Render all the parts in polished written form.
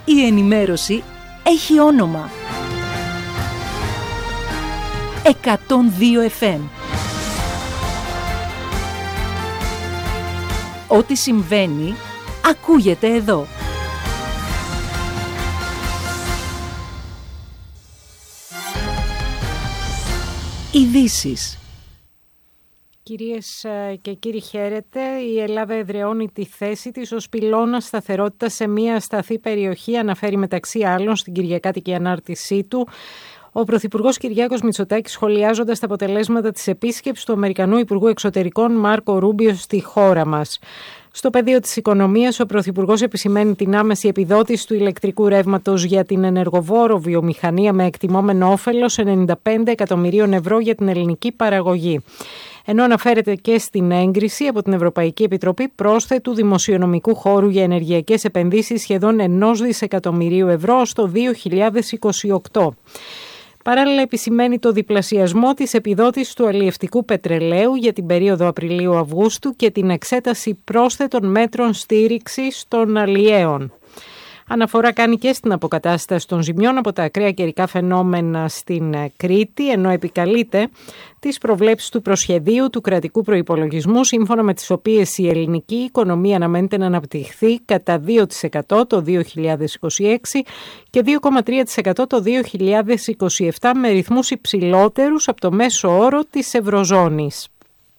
Η ενημέρωση έχει όνομα. 102 FM. Ό,τι συμβαίνει, ακούγεται εδώ. Ειδήσεις. Κυρίες και κύριοι, χαίρετε. Η Ελλάδα εδραιώνει τη θέση της ως πυλώνα σταθερότητας σε μια ασταθή περιοχή, αναφέρει μεταξύ άλλων στην κυριακάτικη ανάρτησή του ο Πρωθυπουργός Κυριάκος Μητσοτάκης, σχολιάζοντας τα αποτελέσματα της επίσκεψης του Αμερικανού Υπουργού Εξωτερικών Μάρκο Ρούμπιο στη χώρα μας. Στο πεδίο της οικονομίας, ο Πρωθυπουργός επισημαίνει την άμεση επιδότηση του ηλεκτρικού ρεύματος για την ενεργοβόρο βιομηχανία με εκτιμόμενο όφελος 95 εκατομμυρίων ευρώ για την ελληνική παραγωγή. Ενώ αναφέρεται και στην έγκριση από την Ευρωπαϊκή Επιτροπή πρόσθετου δημοσιονομικού χώρου για ενεργειακές επενδύσεις σχεδόν 1 δισεκατομμυρίου ευρώ στο 2028. Παράλληλα, επισημαίνει το διπλασιασμό της επιδότησης του αλλιευτικού πετρελαίου για την περίοδο Απριλίου-Αυγούστου και την εξέταση πρόσθετων μέτρων στήριξης των αλλιέων. Αναφορά κάνει και στην αποκατάσταση των ζημιών από τα ακραία καιρικά φαινόμενα στην Κρήτη, ενώ επικαλείται τις προβλέψεις του προσχεδίου του κρατικού προϋπολογισμού, σύμφωνα με τις οποίες η ελληνική οικονομία αναμένεται να αναπτυχθεί κατά 2% το 2026 και 2,3% το 2027, με ρυθμούς υψηλότερους από το μέσο όρο της Ευρωζώνης.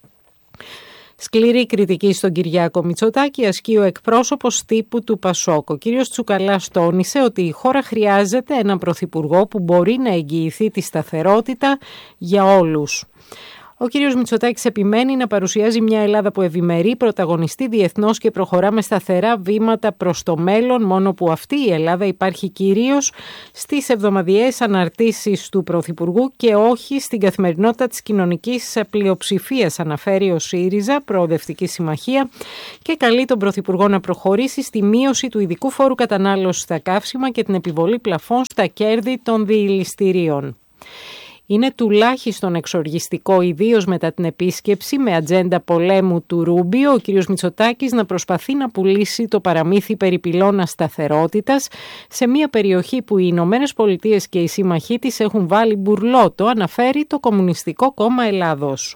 Σκληρή κριτική στον Κυριάκο Μητσοτάκη ασκεί ο εκπρόσωπος τύπου του Πασόκ. Ο κύριος Τσουκαλάς τόνισε ότι η χώρα χρειάζεται έναν πρωθυπουργό που μπορεί να εγγυηθεί τη σταθερότητα για όλους. Ο κύριος Μητσοτάκης επιμένει να παρουσιάζει μια Ελλάδα που ευημερεί, πρωταγωνιστεί διεθνώς και προχωρά με σταθερά βήματα προς το μέλλον, μόνο που αυτή η Ελλάδα υπάρχει κυρίως στις εβδομαδιαίες αναρτήσεις του Πρωθυπουργού και όχι στην καθημερινότητα της κοινωνικής πλειοψηφίας, αναφέρει ο ΣΥΡΙΖΑ, Προοδευτική Συμμαχία, και καλεί τον Πρωθυπουργό να προχωρήσει στη μείωση του ειδικού φόρου κατανάλωσης στα καύσιμα και την επιβολή πλαφών στα κέρδη των διηληστηρίων. Είναι τουλάχιστον εξοργιστικό, ιδίως μετά την επίσκεψη με ατζέντα πολέμου του Ρούμπιο, ο κ. Μητσοτάκης να προσπαθεί να πουλήσει το παραμύθι περί πυλώνα σταθερότητας σε μια περιοχή που οι Ηνωμένες Πολιτείες και οι σύμμαχοί της έχουν βάλει μπουρλότο, αναφέρει το Κομμουνιστικό Κόμμα Ελλάδος.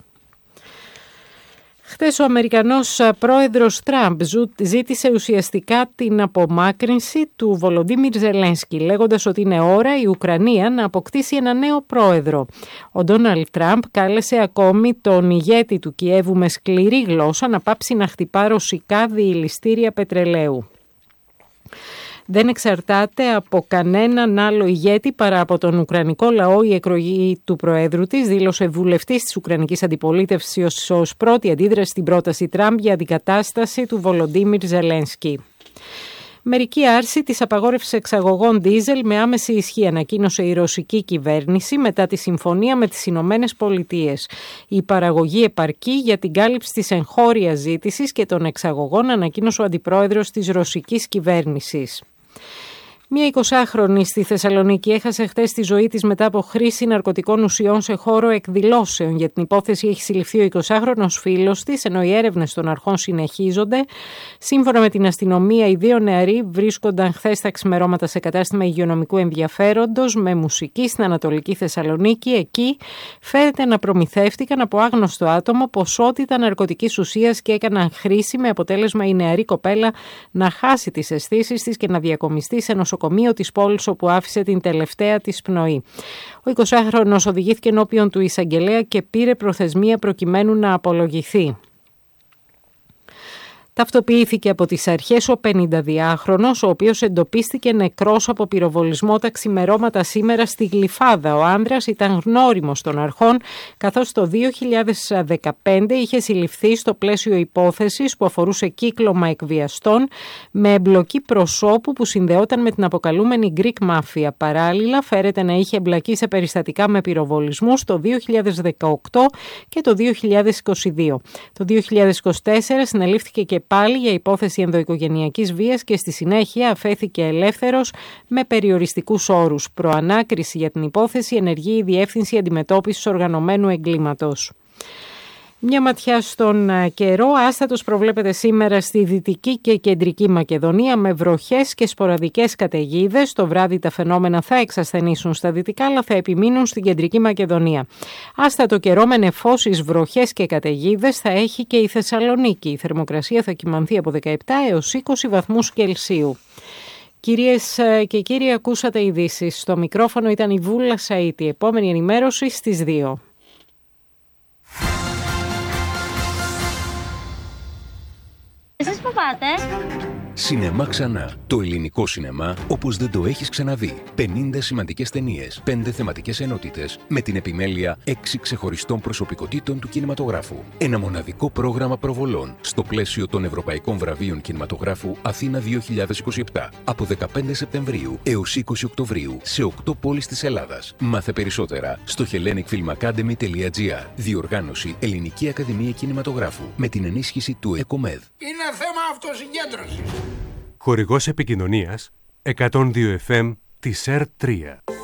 Χθες ο Αμερικανός πρόεδρος Τραμπ ζήτησε ουσιαστικά την απομάκρυνση του Βολοντίμιρ Ζελένσκι, λέγοντας ότι είναι ώρα η Ουκρανία να αποκτήσει ένα νέο πρόεδρο. Ο Ντόναλντ Τραμπ κάλεσε ακόμη τον ηγέτη του Κιέβου με σκληρή γλώσσα να πάψει να χτυπά ρωσικά διηληστήρια πετρελαίου. Δεν εξαρτάται από κανέναν άλλο ηγέτη παρά από τον Ουκρανικό λαό η εκλογή του Προέδρου της, δήλωσε βουλευτής της Ουκρανικής Αντιπολίτευσης ως πρώτη αντίδραση στην πρόταση Τραμπ για αντικατάσταση του Βολοντίμιρ Ζελένσκι. Μερική άρση της απαγόρευσης εξαγωγών ντίζελ με άμεση ισχύ, ανακοίνωσε η ρωσική κυβέρνηση μετά τη συμφωνία με τις Ηνωμένες Πολιτείες. Η παραγωγή επαρκεί για την κάλυψη της εγχώριας ζήτησης και των εξαγωγών, ανακοίνωσε ο αντιπρόεδρος της ρωσικής κυβέρνησης. Μια 20χρονη στη Θεσσαλονίκη έχασε χτες τη ζωή της μετά από χρήση ναρκωτικών ουσιών σε χώρο εκδηλώσεων. Για την υπόθεση έχει συλληφθεί ο 20χρονος φίλος της, ενώ οι έρευνες των αρχών συνεχίζονται. Σύμφωνα με την αστυνομία, οι δύο νεαροί βρίσκονταν χθες τα ξημερώματα σε κατάστημα υγειονομικού ενδιαφέροντος με μουσική στην Ανατολική Θεσσαλονίκη. Εκεί φαίνεται να προμηθεύτηκαν από άγνωστο άτομο ποσότητα ναρκωτικής ουσίας και έκαναν χρήση, με αποτέλεσμα η νεαρή κοπέλα να χάσει τις αισθήσεις της και να διακομιστεί σε νοσοκομείο της πόλης, όπου άφησε την τελευταία της πνοή. Ο 20χρονος οδηγήθηκε ενώπιον του εισαγγελέα και πήρε προθεσμία προκειμένου να απολογηθεί. Ταυτοποιήθηκε από τις αρχές ο 52χρονος, ο οποίος εντοπίστηκε νεκρός από πυροβολισμό τα ξημερώματα σήμερα στη Γλυφάδα. Ο άνδρας ήταν γνώριμος των αρχών, καθώς το 2015 είχε συλληφθεί στο πλαίσιο υπόθεσης που αφορούσε κύκλωμα εκβιαστών με εμπλοκή προσώπου που συνδεόταν με την αποκαλούμενη Greek Mafia. Παράλληλα, φέρεται να είχε εμπλακεί σε περιστατικά με πυροβολισμούς το 2018 και το 2022. Το 2024 συνελήφθηκε και πάλι για υπόθεση ενδοοικογενειακής βίας και στη συνέχεια αφέθηκε ελεύθερος με περιοριστικούς όρους. Προανάκριση για την υπόθεση ενεργεί η Διεύθυνση Αντιμετώπισης Οργανωμένου Εγκλήματος. Μια ματιά στον καιρό. Άστατος προβλέπεται σήμερα στη Δυτική και Κεντρική Μακεδονία με βροχές και σποραδικές καταιγίδες. Το βράδυ τα φαινόμενα θα εξασθενήσουν στα δυτικά, αλλά θα επιμείνουν στην Κεντρική Μακεδονία. Άστατο καιρό με νεφώσεις, βροχές και καταιγίδες θα έχει και η Θεσσαλονίκη. Η θερμοκρασία θα κυμανθεί από 17 έως 20 βαθμούς Κελσίου. Κυρίες και κύριοι, ακούσατε ειδήσεις. Στο μικρόφωνο ήταν η Βούλα Σαΐτη. Επόμενη ενημέρωση στις 2. Εσείς που πάτε? Σινεμά ξανά. Το ελληνικό σινεμά όπως δεν το έχεις ξαναδεί. 50 σημαντικές ταινίες, 5 θεματικές ενότητες, με την επιμέλεια 6 ξεχωριστών προσωπικότητων του κινηματογράφου. Ένα μοναδικό πρόγραμμα προβολών στο πλαίσιο των Ευρωπαϊκών Βραβείων Κινηματογράφου Αθήνα 2027. Από 15 Σεπτεμβρίου έως 20 Οκτωβρίου σε 8 πόλεις της Ελλάδας. Μάθε περισσότερα στο hellenicfilmacademy.gr. Διοργάνωση Ελληνική Ακαδημία Κινηματογράφου με την ενίσχυση του ΕΚΟΜΕΔ. Είναι θέμα αυτοσυγκέντρωσης. Χορηγός επικοινωνίας 102 FM της ΕΡΤ3.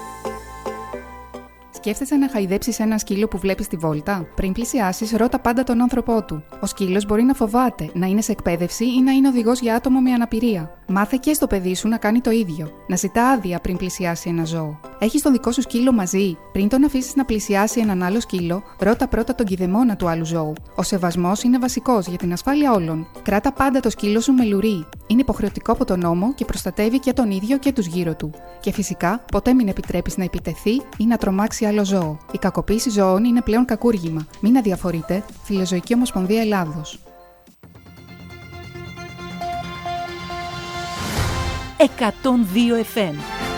Σκέφτεσαι να χαϊδέψεις ένα σκύλο που βλέπεις στη βόλτα? Πριν πλησιάσεις, ρώτα πάντα τον άνθρωπό του. Ο σκύλος μπορεί να φοβάται, να είναι σε εκπαίδευση ή να είναι οδηγός για άτομο με αναπηρία. Μάθε και στο παιδί σου να κάνει το ίδιο. Να ζητά άδεια πριν πλησιάσει ένα ζώο. Έχεις τον δικό σου σκύλο μαζί? Πριν τον αφήσεις να πλησιάσει έναν άλλο σκύλο, ρώτα πρώτα τον κηδεμόνα του άλλου ζώου. Ο σεβασμός είναι βασικός για την ασφάλεια όλων. Κράτα πάντα το σκύλο σου με λουρί. Είναι υποχρεωτικό από τον νόμο και προστατεύει και τον ίδιο και τους γύρω του. Και φυσικά, ποτέ μην επιτρέπεις να επιτεθεί ή να τρομάξει άλλο ζώο. Η κακοποίηση ζώων είναι πλέον κακούργημα. Μην αδιαφορείτε. Φιλοζωική Ομοσπονδία Ελλάδος. 102 FM.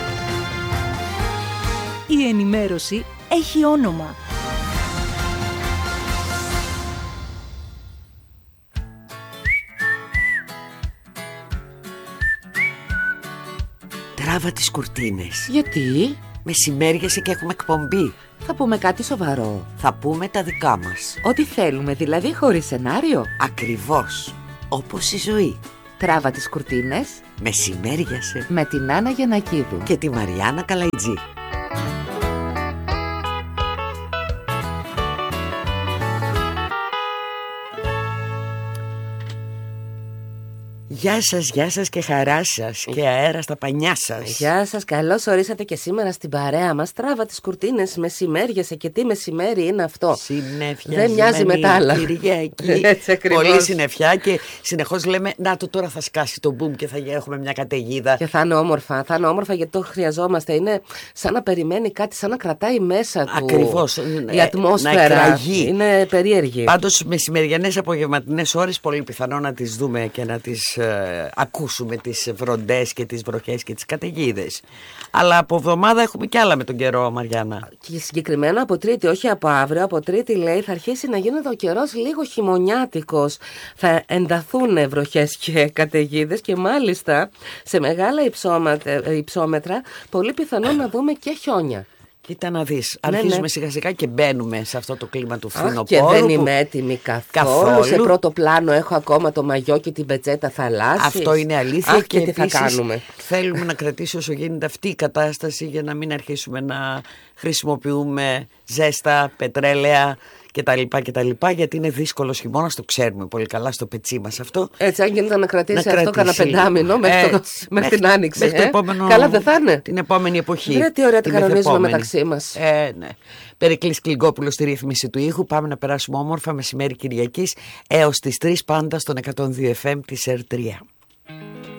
Η ενημέρωση έχει όνομα. Τράβα τις κουρτίνες. Γιατί? Μεσημέριασε και έχουμε εκπομπή. Θα πούμε κάτι σοβαρό. Θα πούμε τα δικά μας. Ό,τι θέλουμε, δηλαδή χωρίς σενάριο. Ακριβώς. Όπως η ζωή. Τράβα τις κουρτίνες. Μεσημέριασε. Με την Άννα Γιαννακίδου. Και τη Μαριάννα Καλαϊτζή. Γεια σας και χαρά σας και αέρα στα πανιά σας. Γεια σας, καλώς ορίσατε και σήμερα στην παρέα μας. Τράβα τις κουρτίνες, μεσημέριασε και τι μεσημέρι είναι αυτό. Συννεφιά. Δεν μοιάζει με τα άλλα. Κυριακή. Πολύ συννεφιά και συνεχώς λέμε να το τώρα θα σκάσει το boom και θα έχουμε μια καταιγίδα. Και θα είναι όμορφα, γιατί το χρειαζόμαστε. Είναι σαν να περιμένει κάτι, σαν να κρατάει μέσα του. Ακριβώς. Η ατμόσφαιρα είναι περίεργη. Πάντως μεσημεριανές απογευματινές ώρες πολύ πιθανό να τις δούμε και να τις ακούσουμε, τις βροντές και τις βροχές και τις καταιγίδες. Αλλά από εβδομάδα έχουμε κι άλλα με τον καιρό, Μαριάννα. Και συγκεκριμένα από Τρίτη, όχι από αύριο, από Τρίτη λέει θα αρχίσει να γίνεται ο καιρός λίγο χειμωνιάτικος. Θα ενταθούν βροχές και καταιγίδες και μάλιστα σε μεγάλα υψόμετρα πολύ πιθανό να δούμε και χιόνια. Κοίτα να δεις, αρχίζουμε σιγά σιγά και μπαίνουμε σε αυτό το κλίμα του φθινοπόρου. Και δεν είμαι έτοιμη καθόλου. Σε πρώτο πλάνο έχω ακόμα το μαγιό και την πετσέτα θαλάσσης. Αυτό είναι αλήθεια. Και τι θα κάνουμε. Θέλουμε να κρατήσει όσο γίνεται αυτή η κατάσταση για να μην αρχίσουμε να χρησιμοποιούμε ζέστα, πετρέλαια κτλ. Γιατί είναι δύσκολο χειμώνα, το ξέρουμε πολύ καλά στο πετσί μας αυτό. Έτσι, αν γίνεται να κρατήσει αυτό κανένα πεντάμινο μέχρι την άνοιξη. Μέχρι το επόμενο, καλά δεν θα είναι. Την επόμενη εποχή. Δεν τι ωραία την κανονίζουμε μεταξύ μας. Ναι. Περικλής Κλιγκόπουλος στη ρύθμιση του ήχου. Πάμε να περάσουμε όμορφα μεσημέρι Κυριακής έως τις 3 πάντα στον 102 FM της ΕΡΤ3.